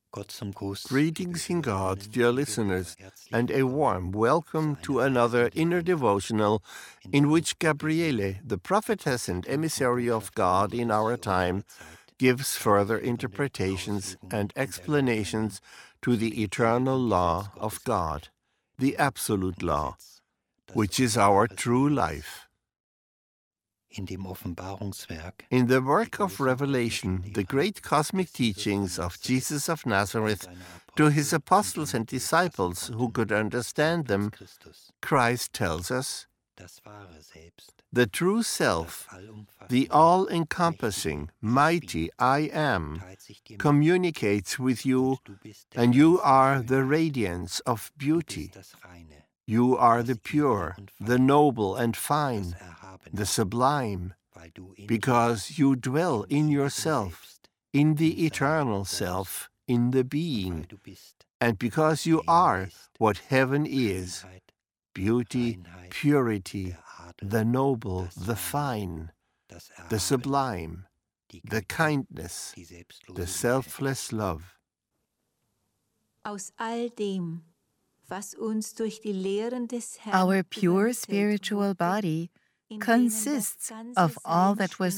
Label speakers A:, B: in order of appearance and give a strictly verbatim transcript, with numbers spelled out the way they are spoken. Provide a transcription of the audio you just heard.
A: Greetings in God, dear listeners, and a warm welcome to another inner devotional in which Gabriele, the prophetess and emissary of God in our time, gives further interpretations and explanations to the eternal law of God, the absolute law, which is our true life. In the work of Revelation, the great cosmic teachings of Jesus of Nazareth to his apostles and disciples who could understand them, Christ tells us, the true self, the all-encompassing, mighty I Am, communicates with you, and you are the radiance of beauty. You are the pure, the noble and fine, the sublime, because you dwell in yourself, in the eternal self, in the being, and because you are what heaven is, beauty, purity, the noble, the fine, the sublime, the kindness, the selfless love.
B: Aus all dem, was uns durch die Lehren des Herrn
C: Our pure spiritual body consists of all that was